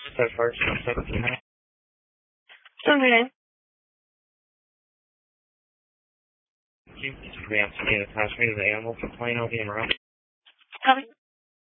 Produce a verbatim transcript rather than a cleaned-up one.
So first, seventeen. seventy-nine. Three out to the attachment of the animal for Plano being around. Copy.